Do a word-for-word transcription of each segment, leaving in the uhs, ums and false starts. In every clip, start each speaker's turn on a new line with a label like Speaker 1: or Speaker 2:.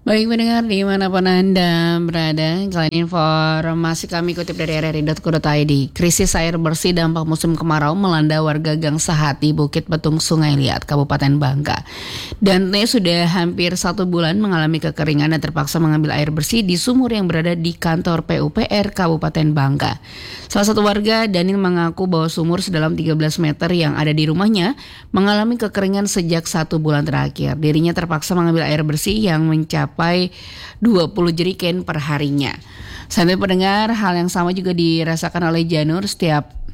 Speaker 1: Baik pendengar dimanapun Anda berada, kalian informasi kami kutip dari r r i titik co titik i d. Krisis air bersih dampak musim kemarau melanda warga Gang Sahati, Bukit Petung, Sungai Liat, Kabupaten Bangka. Dan tentunya sudah hampir satu bulan mengalami kekeringan dan terpaksa mengambil air bersih di sumur yang berada di kantor P U P R Kabupaten Bangka. Salah satu warga, Danil, mengaku bahwa sumur sedalam tiga belas meter yang ada di rumahnya mengalami kekeringan sejak satu bulan terakhir. Dirinya terpaksa mengambil air bersih yang mencapai dua puluh jerigen per harinya. Sambil pendengar, hal yang sama juga dirasakan oleh Janur setiap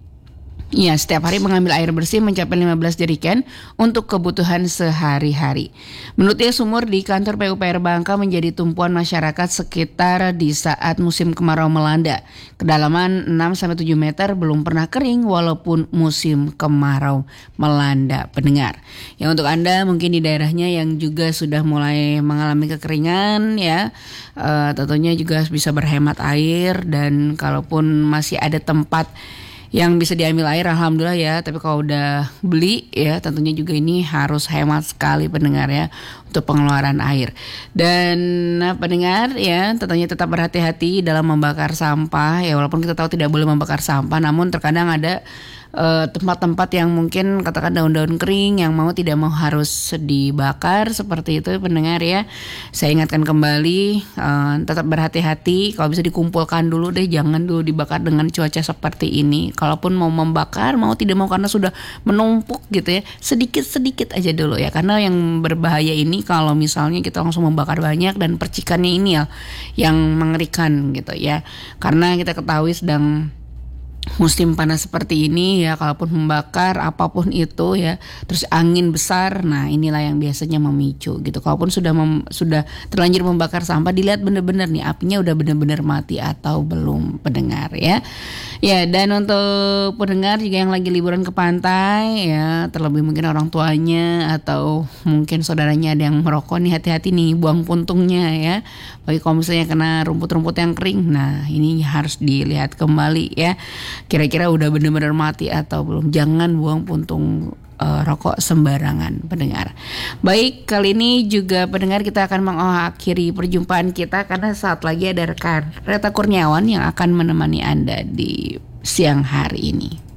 Speaker 1: Ya, setiap hari mengambil air bersih mencapai lima belas jerigen untuk kebutuhan sehari-hari. Menurutnya, sumur di kantor P U P R Bangka menjadi tumpuan masyarakat sekitar di saat musim kemarau melanda. Kedalaman enam sampai tujuh meter belum pernah kering walaupun musim kemarau melanda, pendengar. Ya, untuk Anda mungkin di daerahnya yang juga sudah mulai mengalami kekeringan, ya, uh, tentunya juga bisa berhemat air, dan kalaupun masih ada tempat yang bisa diambil air, alhamdulillah ya. Tapi kalau udah beli ya, tentunya juga ini harus hemat sekali pendengar ya untuk pengeluaran air. Dan nah, pendengar ya, tentunya tetap berhati-hati dalam membakar sampah ya. Walaupun kita tahu tidak boleh membakar sampah, namun terkadang ada Uh, tempat-tempat yang mungkin katakan daun-daun kering yang mau tidak mau harus dibakar, seperti itu pendengar ya. Saya ingatkan kembali, uh, tetap berhati-hati. Kalau bisa dikumpulkan dulu deh, jangan dulu dibakar dengan cuaca seperti ini. Kalaupun mau membakar, mau tidak mau karena sudah menumpuk gitu ya, sedikit-sedikit aja dulu ya. Karena yang berbahaya ini kalau misalnya kita langsung membakar banyak, dan percikannya ini ya yang mengerikan gitu ya. Karena kita ketahui sedang musim panas seperti ini ya, kalaupun membakar apapun itu ya, terus angin besar, nah inilah yang biasanya memicu gitu. Kalaupun sudah mem, sudah terlanjur membakar sampah, dilihat benar-benar nih apinya udah benar-benar mati atau belum, pendengar ya. Ya, dan untuk pendengar juga yang lagi liburan ke pantai ya, terlebih mungkin orang tuanya atau mungkin saudaranya ada yang merokok nih, hati-hati nih buang puntungnya ya. Bagi kalau misalnya kena rumput-rumput yang kering, nah ini harus dilihat kembali ya. Kira-kira udah benar-benar mati atau belum. Jangan buang puntung uh, rokok sembarangan, pendengar. Baik, kali ini juga pendengar kita akan mengakhiri perjumpaan kita karena saat lagi ada rekan Reta Kurniawan yang akan menemani Anda di siang hari ini.